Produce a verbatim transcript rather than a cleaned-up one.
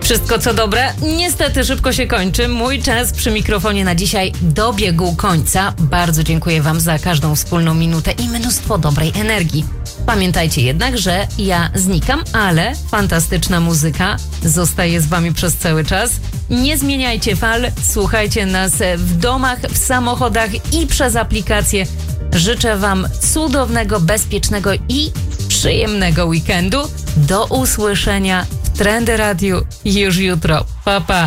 Wszystko co dobre niestety szybko się kończy. Mój czas przy mikrofonie na dzisiaj dobiegł końca. Bardzo dziękuję Wam za każdą wspólną minutę i mnóstwo dobrej energii. Pamiętajcie jednak, że ja znikam, ale fantastyczna muzyka zostaje z Wami przez cały czas. Nie zmieniajcie fal, słuchajcie nas w domach, w samochodach i przez aplikację. Życzę Wam cudownego, bezpiecznego i przyjemnego weekendu. Do usłyszenia w Trendy Radiu już jutro. Pa, pa.